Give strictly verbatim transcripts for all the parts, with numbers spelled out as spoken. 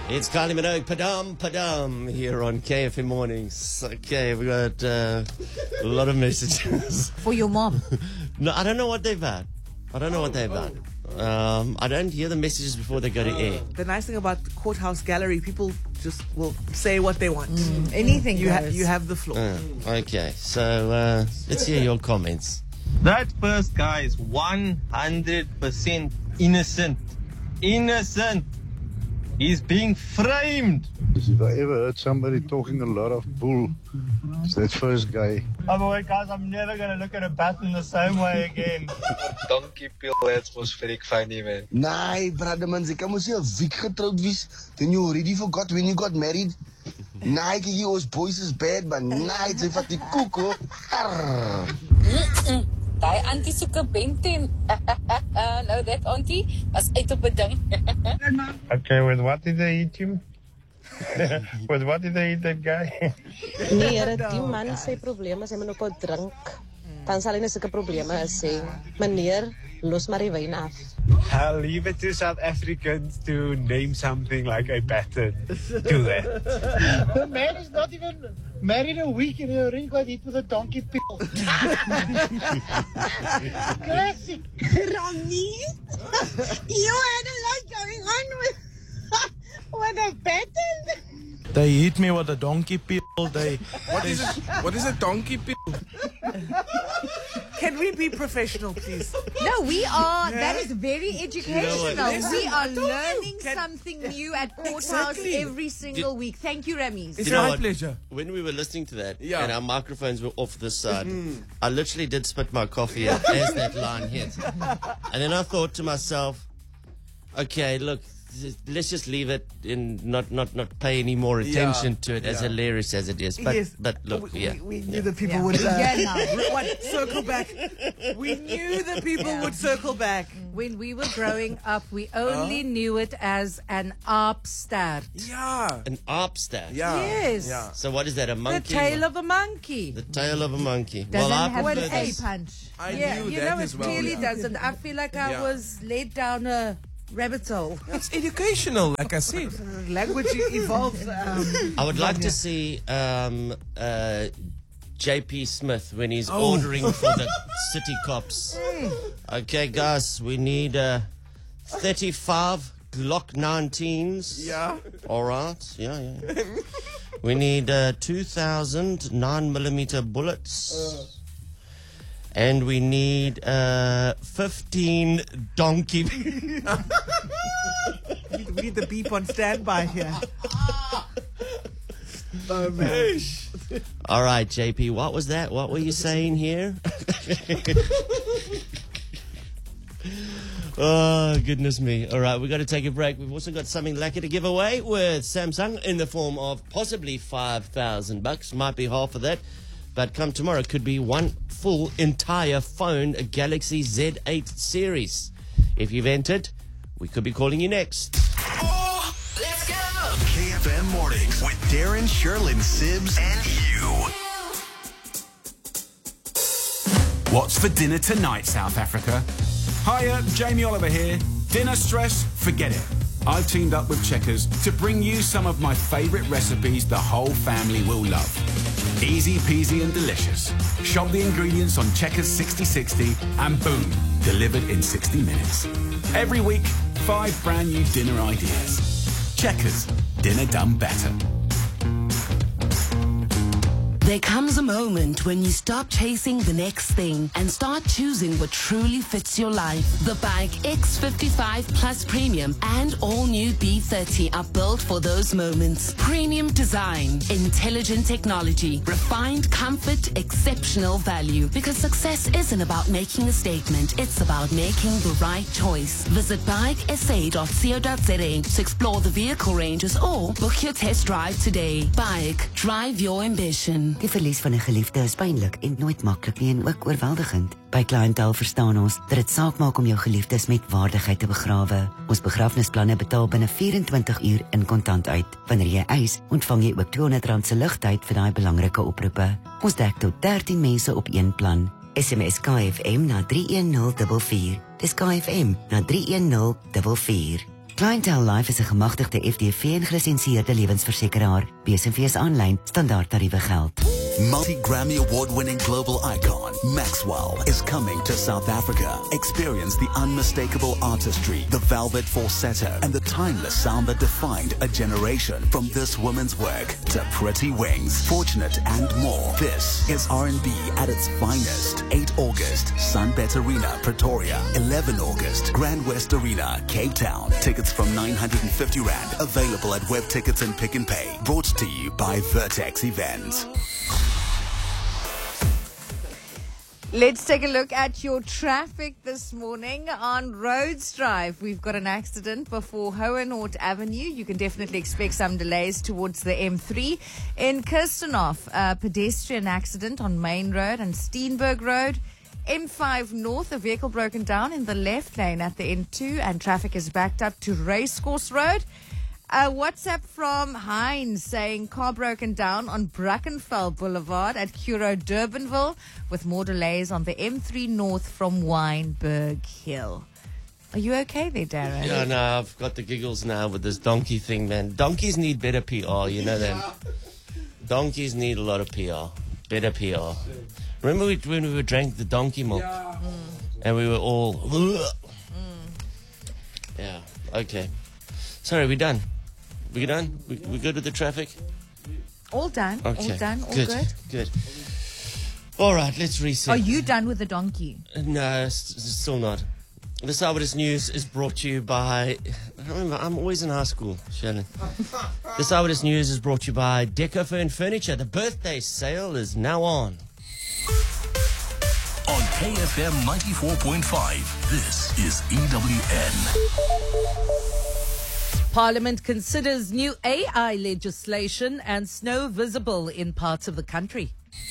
It's Kylie Minogue, Padam Padam, here on K F M Mornings. Okay, we got uh, a lot of messages. For your mom? No, I don't know what they're about. I don't know what they're about. Um, I don't hear the messages before they go to air. The nice thing about the Courthouse Gallery, people just will say what they want. Mm, anything you, ha- goes. you have the floor. Uh, okay, so uh, let's hear your comments. That first guy is one hundred percent innocent. Innocent. He's being framed. If I ever heard somebody talking a lot of bull, it's that first guy. Otherwise, guys, I'm never going to look at a bat in the same way again. Donkey pill, that was very funny, man. Nee, brother man, ek moes jy 'n week getroud wees, then you already forgot when you got married. Nee, kyk jy ons boys is bad, but nee, jy vat die koek hoor. Daai auntie soeke Benten. Nou that auntie was uit op 'n ding. Okay, with what did they eat him? With what did they eat that guy? Nee, Here, die man sy probleme is hy moet ook drink. Dan sal hy net sulke probleme sê. Meneer, los maar die wyn af. I'll leave it to South Africans to name something like a pattern. Do that. The man is not even married a week and he already got hit with a donkey pill. Classic. Ronnie, you had a lot going on with, with a pattern. They hit me with a donkey pill. They. What is it? What is a donkey pill? Can we be professional, please? No, we are. That is very educational. You know we are Listen, learning Can- something new at Courthouse Exactly. every single Did- week. Thank you, Ramis. It's You know my what? pleasure. When we were listening to that, Yeah. and our microphones were off this side, I literally did spit my coffee out as that line hit. And then I thought to myself, okay, look, let's just leave it and not, not, not pay any more attention Yeah. to it, as Yeah. hilarious as it is. But, Yes, but look, we, yeah. we, we knew yeah. the people Yeah. would uh, Yeah, no. what, circle back. We knew the people Yeah. would circle back. When we were growing up, we only knew it as an arpstart. Yeah. An arpstat. Yeah. Yes. Yeah. So what is that, a The monkey? tail of a monkey. The tail of a monkey. Doesn't well, I have prefer an A this. punch. I yeah, knew you that know, as it well, really yeah. doesn't. I feel like I Yeah. was led down a rabbit hole. It's educational, like I said. Language evolves. Um, I would like to see um, uh, J P Smith when he's Oh. ordering for the city cops. Okay, guys, we need uh, thirty-five Glock nineteens. Yeah. All right. Yeah, yeah. We need uh, two thousand nine millimeter bullets. Uh. And we need uh, fifteen donkey. we need the beep on standby here. Oh, man. All right, J P, what was that? What were you saying here? Oh, goodness me. All right, we've got to take a break. We've also got something lucky to give away with Samsung in the form of possibly five thousand bucks. Might be half of that. But come tomorrow, could be one full entire phone, a Galaxy Z eight series. If you've entered, we could be calling you next. Oh, let's go! K F M Mornings with Darren, Sherlyn, Sibbs, and you. What's for dinner tonight, South Africa? Hiya, Jamie Oliver here. Dinner stress? Forget it. I've teamed up with Checkers to bring you some of my favourite recipes the whole family will love. Easy peasy and delicious. Shop the ingredients on Checkers sixty sixty and boom, delivered in sixty minutes. Every week, five brand new dinner ideas. Checkers, dinner done better. There comes a moment when you stop chasing the next thing and start choosing what truly fits your life. The Bike X fifty-five Plus Premium and all new B thirty are built for those moments. Premium design, intelligent technology, refined comfort, exceptional value. Because success isn't about making a statement, it's about making the right choice. Visit bike s a dot co dot za to explore the vehicle ranges or book your test drive today. Bike, drive your ambition. Die verlies van 'n geliefde is pynlik en nooit maklik nie en ook oorweldigend. By Clientele verstaan ons dat dit saak maak om jou geliefdes met waardigheid te begrawe. Ons begrafnisplanne betaal binne vyf-en-twintig uur in kontant uit. Wanneer jy eis, ontvang jy ook tweehonderd rand se ligtyd vir daai belangrike oproepe. Ons dek tot dertien mense op een plan. S M S K F M na drie een nul vier vier. Dis K F M na drie een nul vier vier. Clientele Life is 'n gemagtigde F D V en gelisensieerde lewensversekeraar. B S V is aanlyn, standaard tariewe geld. Multi-Grammy award-winning global icon Maxwell is coming to South Africa. Experience the unmistakable artistry, the velvet falsetto, and the timeless sound that defined a generation. From this woman's work to Pretty Wings, Fortunate, and more. This is R and B at its finest. eighth of August, Sunbet Arena, Pretoria. eleventh of August, Grand West Arena, Cape Town. Tickets from nine hundred fifty rand. Available at Web Tickets and Pick and Pay. Brought to you by Vertex Events. Let's take a look at your traffic this morning on Rhodes Drive. We've got an accident before Hohenort Avenue. You can definitely expect some delays towards the M three. In Kirstenhof, a pedestrian accident on Main Road and Steenberg Road. M five North, a vehicle broken down in the left lane at the N two and traffic is backed up to Racecourse Road. A WhatsApp from Heinz saying car broken down on Brackenfell Boulevard at Curo Durbanville with more delays on the M three North from Wynberg Hill. Are you okay there, Darren? Yeah, no, I've got the giggles now with this donkey thing, man. Donkeys need better P R, you know that. Donkeys need a lot of P R. Better P R. Remember we, when we were drank the donkey milk? Yeah. Mm. And we were all... Mm. Yeah, okay. Sorry, we're done. We done? We, we good with the traffic? All done. Okay. All done. All good. good. Good. All right, let's reset. Are you done with the donkey? No, s- s- still not. The Sabbath News is brought to you by... I remember, I'm always in high school, Shannon. The Sabbath News is brought to you by Decofern Furniture. The birthday sale is now on. On K F M ninety-four point five, this is E W N. Parliament considers new A I legislation and snow visible in parts of the country.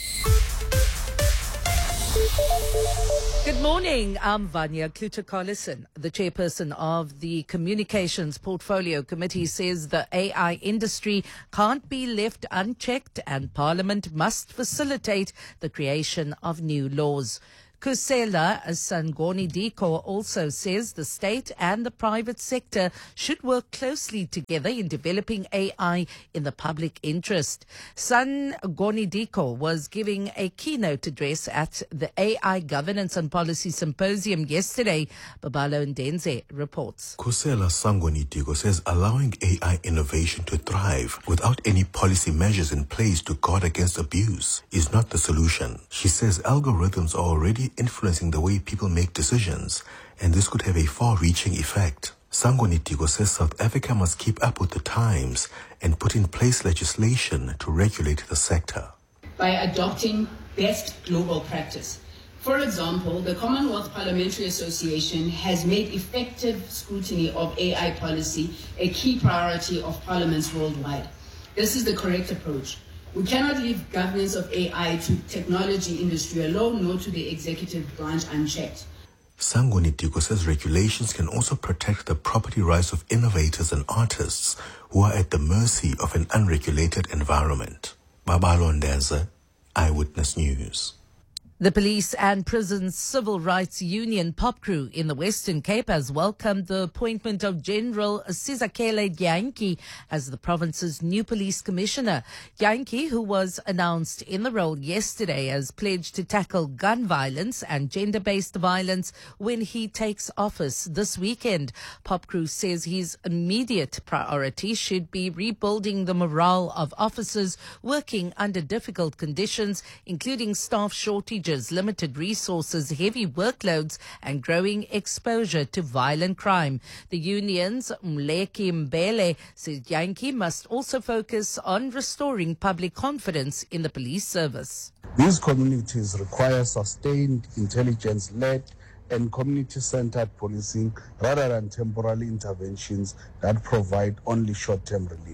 Good morning. I'm Vanya Kluter-Collison. The chairperson of the Communications Portfolio Committee says the A I industry can't be left unchecked and Parliament must facilitate the creation of new laws. Kusela Sangoni Diko also says the state and the private sector should work closely together in developing A I in the public interest. Sangoni Diko was giving a keynote address at the A I Governance and Policy Symposium yesterday. Babalo Ndenze reports. Kusela Sangoni Diko says allowing A I innovation to thrive without any policy measures in place to guard against abuse is not the solution. She says algorithms are already influencing the way people make decisions, and this could have a far-reaching effect. Sangoni Diko says South Africa must keep up with the times and put in place legislation to regulate the sector. By adopting best global practice. For example, the Commonwealth Parliamentary Association has made effective scrutiny of A I policy a key priority of parliaments worldwide. This is the correct approach. We cannot leave governance of A I to technology industry alone, nor to the executive branch unchecked. Sangoni Diko says regulations can also protect the property rights of innovators and artists who are at the mercy of an unregulated environment. Babalo Ndeze, Eyewitness News. The Police and Prisons Civil Rights Union POPCRU in the Western Cape has welcomed the appointment of General Sizakele Dyanki as the province's new police commissioner. Dyanki, who was announced in the role yesterday, has pledged to tackle gun violence and gender-based violence when he takes office this weekend. POPCRU says his immediate priority should be rebuilding the morale of officers working under difficult conditions, including staff shortages, limited resources, heavy workloads, and growing exposure to violent crime. The union's Mleki Mbele says Dyanki must also focus on restoring public confidence in the police service. These communities require sustained, intelligence-led and community-centered policing rather than temporary interventions that provide only short-term relief.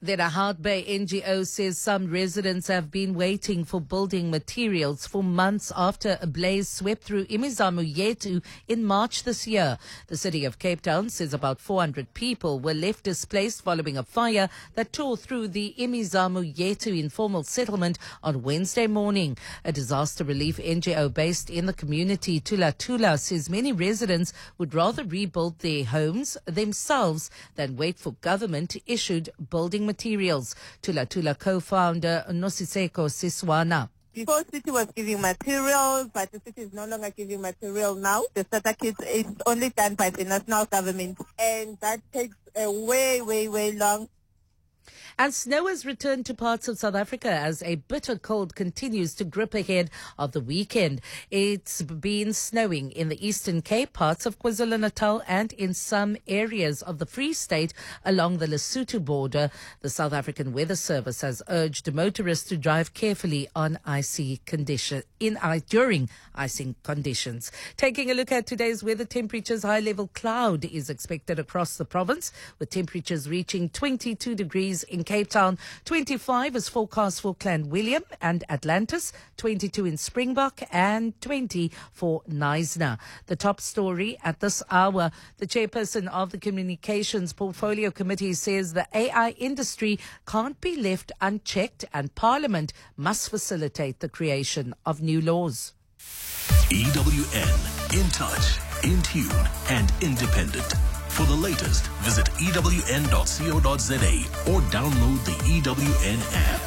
Then a Hart Bay N G O says some residents have been waiting for building materials for months after a blaze swept through Imizamo Yethu in March this year. The city of Cape Town says about four hundred people were left displaced following a fire that tore through the Imizamo Yethu informal settlement on Wednesday morning. A disaster relief N G O based in the community, Tula Tula, says many residents would rather rebuild their homes themselves than wait for government-issued building materials. Tula Tula co-founder Nosiseko Siswana. Before city was giving materials, but the city is no longer giving material now. The starter kit is only done by the national government, and that takes a way, way, way long. And snow has returned to parts of South Africa as a bitter cold continues to grip ahead of the weekend. It's been snowing in the Eastern Cape, parts of KwaZulu-Natal, and in some areas of the Free State along the Lesotho border. The South African Weather Service has urged motorists to drive carefully on icy condition in during icing conditions. Taking a look at today's weather temperatures, high-level cloud is expected across the province, with temperatures reaching twenty-two degrees in Cape Town. twenty-five is forecast for Clanwilliam and Atlantis, twenty-two in Springbok, and twenty for Knysna. The top story at this hour, the chairperson of the Communications Portfolio Committee says the A I industry can't be left unchecked and Parliament must facilitate the creation of new laws. E W N, in touch, in tune, and independent. For the latest, visit E W N dot co dot za or download the E W N app.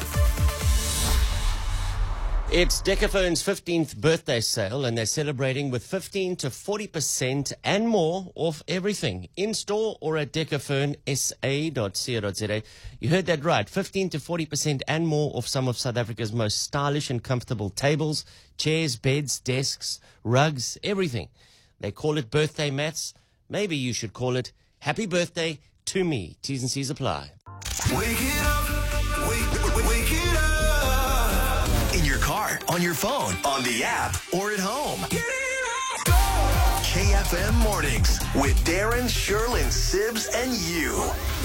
It's Decaphone's fifteenth birthday sale, and they're celebrating with fifteen to forty percent and more off everything, in-store or at decaphone S A dot co dot za. You heard that right, fifteen to forty percent and more off some of South Africa's most stylish and comfortable tables, chairs, beds, desks, rugs, everything. They call it birthday mats. Maybe you should call it Happy Birthday to Me. T's and C's apply. Wake it up, wake, wake, wake it up. In your car, on your phone, on the app, or at home. Get it up. K F M Mornings with Darren, Sherlyn, Sibs, and you.